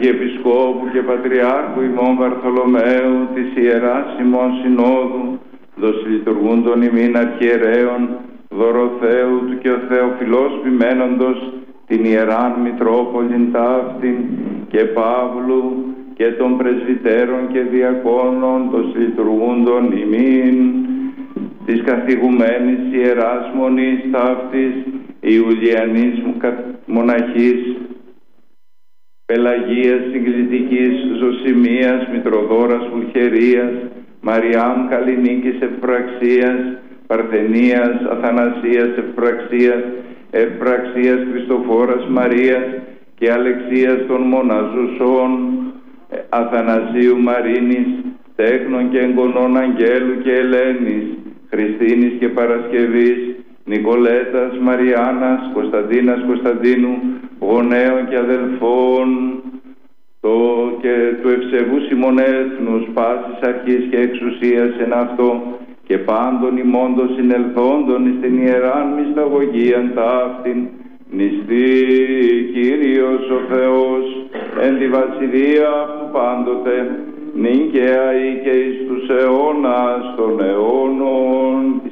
Αρχιεπισκόπου και Πατριάρχου ημών Βαρθολομαίου της Ιεράς ημών Συνόδου, δοσιλειτουργούντων ημίν αρχιερέων, Δωροθέου του και ο Θεοφιλός ποιμένοντος την Ιεράν Μητρόπολην ταύτην και Παύλου και των πρεσβυτέρων και διακόνων δοσιλειτουργούντων ημίν της καθηγουμένης Ιεράς Μονής ταύτης Ιουλιανής Μοναχής Πελαγίας Συγκλητικής Ζωσιμίας Μητροδόρας Βουλχερίας Μαριάμ Καλλινίκης Ευπραξίας Παρθενίας Αθανασίας Ευπραξίας Χριστοφόρας Μαρίας και Αλεξίας των Μοναζουσών Αθανασίου Μαρίνης Τέχνων και εγγονών Αγγέλου και Ελένης Χριστίνης και Παρασκευής Νικολέτας Μαριάννας Κωνσταντίνας Κωνσταντίνου γονέων και αδελφών και του ευσεβού Σιμωνέθνους πάσης αρχής και εξουσίας εν αυτό και πάντων ημώντων συνελθόντων στην Ιεράν μυσταγωγίαν ταύτην νηστεί Κύριος ο Θεός εν τη βασιλεία αυτού πάντοτε νυν και αεί και εις τους αιώνας των αιώνων.